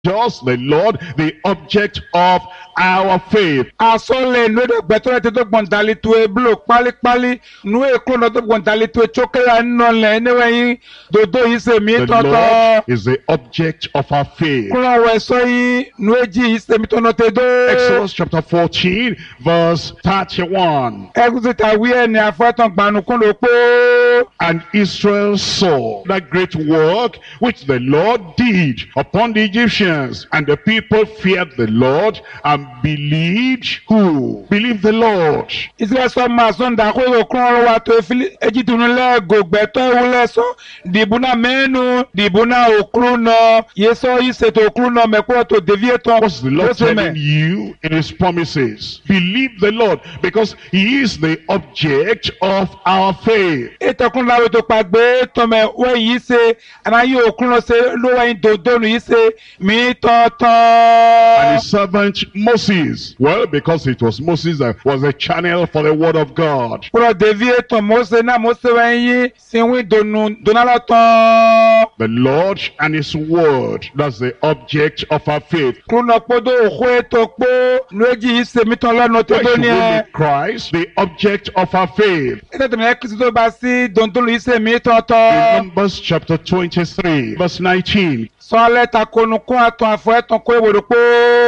us the Lord the object of our faith. Asole no de betore te to gbondali to e blo pali pali no e kro no to gbondali to chokela no le ne wen dodo yi se mi The toto Lord is the object of our faith. kro we so yi no eji yi se mi to no te do Exodus chapter 14 verse 31. Exodus wi ni afotan gbanu kun lo po And Israel saw that great work which the Lord did upon the Egyptians, and the people feared the Lord and believed who? Believed the Lord. Israel so ma so nda ko ro kron wa to fili ejitu no le gogbe to wule so dibuna menu dibuna okru no yeso yi se to okru no me ko to devie to What's the Lord telling you in his promises? Believe the Lord, because he is the object of our faith. etokun lawe to pagbe to me we yi se ana yi okru no se lo wa dodo nu yi se mi toto And his servant Moses, well, because it was Moses that was a channel for the word of God. pro devie to Mose na Mose wen yi sinwi donu donala ton The Lord and his word, that's the object of our faith. kruno podo oho to po nu eji yi se mi ton lọ́nà to Why do should ni we e make Christ the object of our faith? eto me Kristo ba si dondolu yi se mi toto In Numbers chapter 23, verse 19, sọlẹ takonukun aton afọ ẹtan ko ewodo po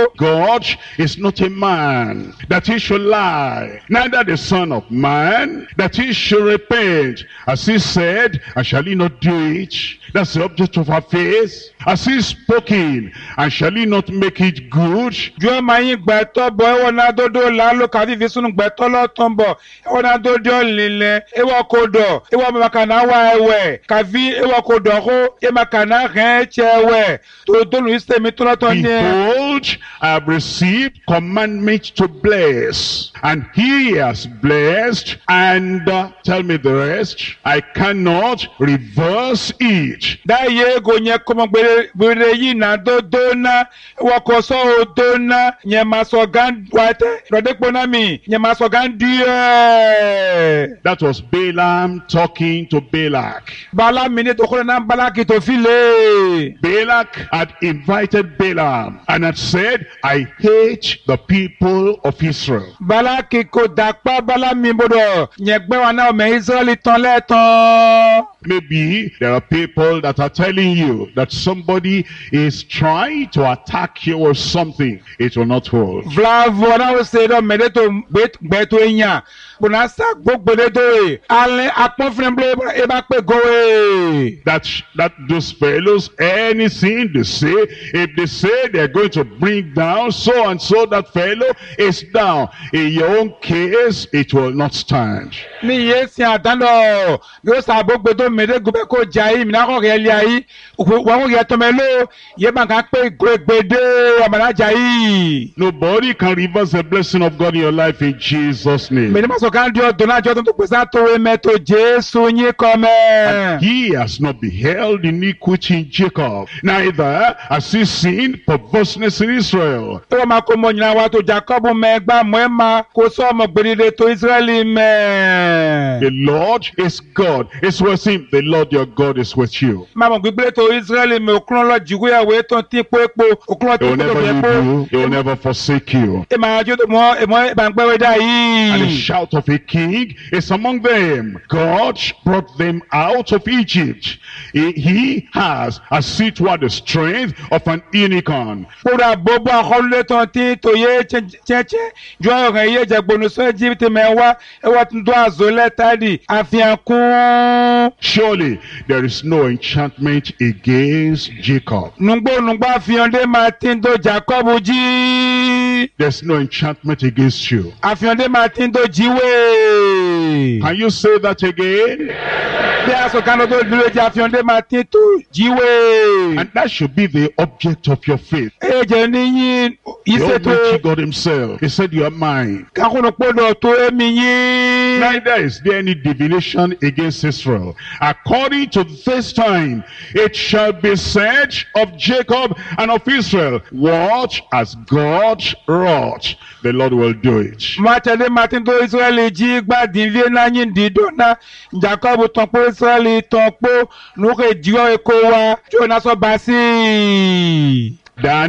God is not a man that he should lie, neither the son of man that he should repent. As he said, and shall he not do it? That's the object of our faith. As he spoken, and shall he not make it good? jọ ma yin gbẹtọ bọ ẹwọ náà dodo lalo kàfi fi sunu gbẹtọ lọtọn bọ ẹwọ náà dodo lílẹ ẹwọ kodo ẹwọ mamakana wa ẹwẹ kàfi ẹwọ kodo ọkọ ẹmakana hẹn ẹtsẹ tòótọ́lù ìsèmi tó lọ́tọ̀ ní ẹ. Behold, I have received commandment to bless, and he has blessed, and tell me the rest, I cannot reverse it. dáyé ego yẹn kọ́mọ gbèrè yìí náà dódó ná wọkọ̀ sọ odó ná yẹn máa sọ gán wáyé rọ̀dẹ́pọ̀ náà mi yẹn máa sọ gán díẹ̀. That was Balaam talking to Balak. bala mi ní tòkúrẹ́ náà Bálákì tó fi lé. Balak had invited Balaam and had said, I hate the people of Israel. Bálákì kò dàpá bala mi bọ̀dọ̀ yẹn gbẹ́ wa náà mẹ́ Ísírẹ́lì tán lẹ́tàn. Maybe there are people that are telling you that somebody is trying to attack you or something. It will not hold. Vlavo náà ó ṣe dọ́ mẹ́lẹ́ tó gbẹ́ tó yàn. Bùnà sá gbogbo de tó yẹ. Alẹ́ apọ́nfin bẹ́ẹ̀ ẹ bá pè gówe. That those fellows, anything they say, if they say they're going to bring down so and so, that fellow is down. In your own case, it will not stand. Ní iye sin àtàndọ̀ yóò sá gbogbo tó mẹ́lẹ́ gbogbo kó jà yìí mìíràn kọ̀ kẹ́ lé ayé. Wọ́n kò yẹ tọ́mẹ ló yẹ bá kàn pé gbèdé ọ̀mọ̀lá jà yìí. Nobody can reverse the blessing of God in your life in Jesus' name. Mẹ́ni máa sọ ká di ọdún náà jọ́ tó pèsè àtòwé mẹ́tò Jésù yín kọ́ mẹ́. He has not beheld iniquity in Jacob, neither has he seen perverseness in Israel. Tó wọ́n máa kó mọ ìyìnlá wa tó Jacob mẹ́gbà mọ́ ẹ máa kó sọ ọmọ gbèrèdè tó Israẹli mẹ́. The Lord is God, is with him. The Lord your God is with you. Máa mọ̀ gbígbélé tó Israẹli mẹ́ òkúrọ̀ lọ jìgúyàwó tó ti pé epo òkúrọ̀ He tó will kó tó never bẹ̀ leave pọ̀. you. He will never forsake you. Ẹ máa jó tó mọ ẹ̀mọ́ ìbànúgbẹ́wé dá And the yìí. shout of a king is among them. God brought them out of Egypt. He has, as it were, the strength of an unicorn. Kódà gbogbo àkọlùlé tó ti tòye chẹ́chẹ́ jọ ọ̀rẹ́ yé jẹ̀gbọ́n sọ Egypt mẹ́wàá ẹwà tuntun àzọlẹ̀ tàdí àfihàn kún. Surely there is no enchantment against Jacob. Nùgbò àfihàn dé máa ti ń do Jacob jí. There's no enchantment against you. Àfihàn dé máa ti ń do jíwé. Can you say that again? Bí aṣọ kan tó dúró jẹ́ àfihàn dé máa ti ń tó jíwé. And that should be the object of your faith. Èjè níyìn The ìṣètò Almighty God himself, he said, you are mine. kakúnú pọ́dọ̀ tó èmi yín. Neither is there any divination against Israel. According to this time, it shall be said of Jacob and of Israel, what has God wrought? The Lord will do it. Mátẹ̀lé Martin tó Ísírẹ́lì jí gbàdínlé náà yín dídó náà. Jacob tán pé Ísírẹ́lì tán pé nùkè jíwọ́ èkó wa tí ó náà sọ bá sí.